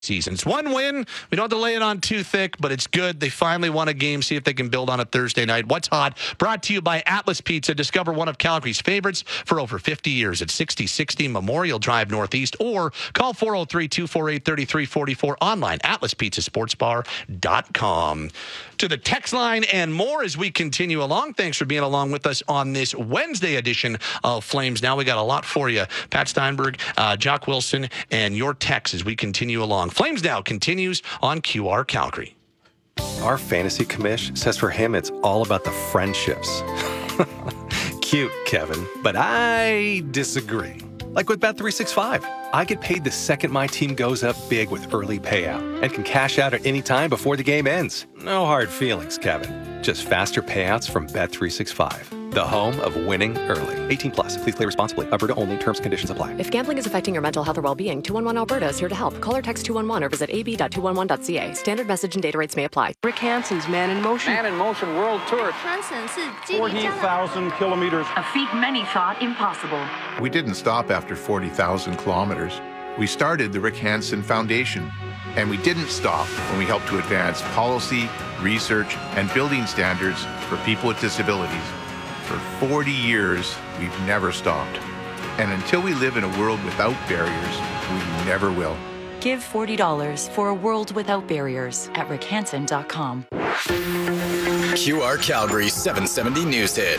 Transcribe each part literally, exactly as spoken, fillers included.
seasons. One win. We don't have to lay it on too thick, but it's good. They finally won a game. See if they can build on it Thursday night. What's hot? Brought to you by Atlas Pizza. Discover one of Calgary's favorites for over fifty years at sixty sixty Memorial Drive Northeast, or call four oh three, two four eight, three three four four online, atlas pizza sports bar dot com. To the text line and more as we continue along. Thanks for being along with us on this Wednesday edition of Flames Now. We got a lot for you. Pat Steinberg, uh, Jock Wilson, and your texts as we continue along. Flames Now continues on Q R Calgary. Our fantasy commish says for him it's all about the friendships. Cute, Kevin, but I disagree. Like with Bet three sixty-five, I get paid the second my team goes up big with early payout and can cash out at any time before the game ends. No hard feelings, Kevin. Just faster payouts from Bet three sixty-five, the home of winning early. eighteen plus. Please play responsibly. Alberta only. Terms and conditions apply. If gambling is affecting your mental health or well-being, two one one Alberta is here to help. Call or text two one one or visit a b dot two one one dot c a. Standard message and data rates may apply. Rick Hansen's Man in Motion. Man in Motion World Tour. forty thousand kilometers. A feat many thought impossible. We didn't stop after forty thousand kilometers. We started the Rick Hansen Foundation. And we didn't stop when we helped to advance policy, research, and building standards for people with disabilities. For forty years, we've never stopped. And until we live in a world without barriers, we never will. Give forty dollars for a world without barriers at rick hansen dot com. Q R Calgary seven seventy News Hit.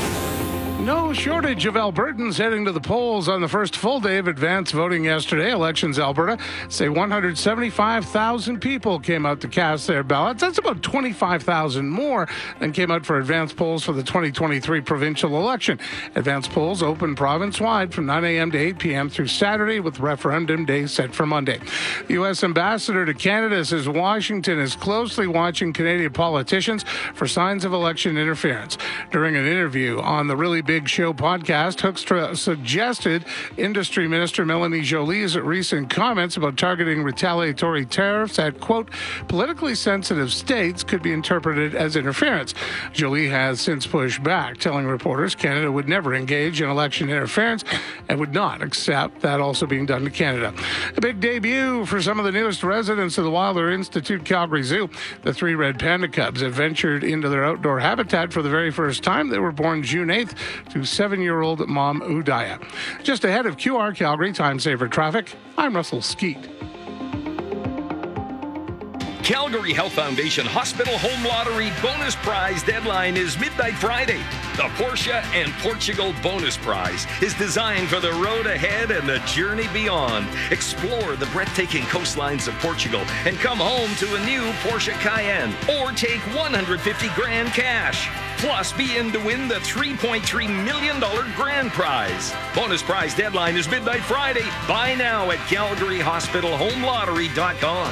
No shortage of Albertans heading to the polls on the first full day of advance voting yesterday. Elections Alberta say one hundred seventy-five thousand people came out to cast their ballots. That's about twenty-five thousand more than came out for advance polls for the twenty twenty-three provincial election. Advance polls open province-wide from nine a.m. to eight p.m. through Saturday, with referendum day set for Monday. The U S ambassador to Canada says Washington is closely watching Canadian politicians for signs of election interference. During an interview on the Really Big Show podcast, Hoekstra suggested Industry Minister Melanie Joly's recent comments about targeting retaliatory tariffs at, quote, politically sensitive states could be interpreted as interference. Joly has since pushed back, telling reporters Canada would never engage in election interference and would not accept that also being done to Canada. A big debut for some of the newest residents of the Wilder Institute Calgary Zoo. The three red panda cubs have ventured into their outdoor habitat for the very first time. They were born June eighth to seven-year-old mom Udaya. Just ahead of Q R Calgary Time Saver Traffic, I'm Russell Skeet. Calgary Health Foundation Hospital Home Lottery bonus prize deadline is midnight Friday. The Porsche and Portugal bonus prize is designed for the road ahead and the journey beyond. Explore the breathtaking coastlines of Portugal and come home to a new Porsche Cayenne, or take one hundred fifty grand cash. Plus, be in to win the three point three million dollars grand prize. Bonus prize deadline is midnight Friday. Buy now at calgary hospital home lottery dot com.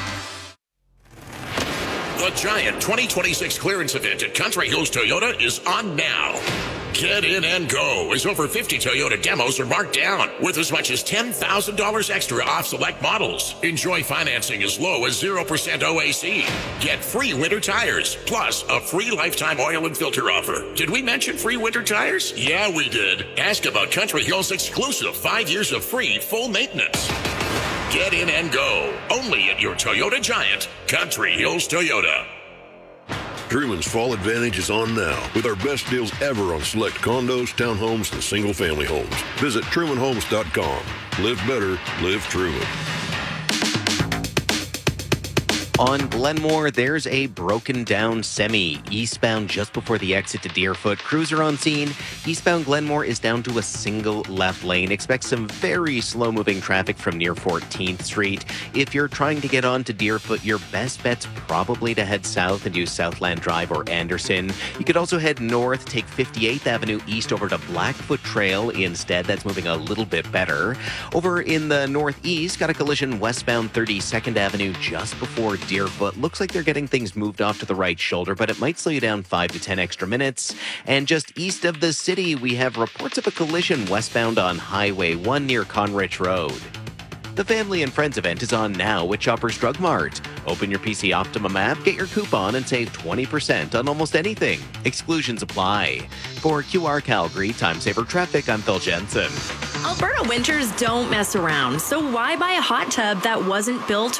The Giant twenty twenty-six clearance event at Country Hills Toyota is on now. Get in and go, as over fifty Toyota demos are marked down with as much as ten thousand dollars extra off select models. Enjoy financing as low as zero percent O A C. Get free winter tires, plus a free lifetime oil and filter offer. Did we mention free winter tires? Yeah, we did. Ask about Country Hills' exclusive five years of free full maintenance. Get in and go, only at your Toyota Giant, Country Hills Toyota. Truman's Fall Advantage is on now with our best deals ever on select condos, townhomes, and single-family homes. Visit truman homes dot com. Live better, live Truman. On Glenmore, there's a broken down semi eastbound just before the exit to Deerfoot. Cruiser on scene. Eastbound Glenmore is down to a single left lane. Expect some very slow moving traffic from near fourteenth Street. If you're trying to get on to Deerfoot, your best bet's probably to head south and use Southland Drive or Anderson. You could also head north, take fifty-eighth Avenue east over to Blackfoot Trail instead. That's moving a little bit better. Over in the northeast, got a collision westbound thirty-second Avenue just before Deerfoot. Looks like they're getting things moved off to the right shoulder, but it might slow you down five to ten extra minutes. And just east of the city, we have reports of a collision westbound on Highway one near Conrich Road. The Family and Friends event is on now at Shoppers Drug Mart. Open your P C Optimum app, get your coupon, and save twenty percent on almost anything. Exclusions apply. For Q R Calgary Time Saver Traffic, I'm Phil Jensen. Alberta winters don't mess around, so why buy a hot tub that wasn't built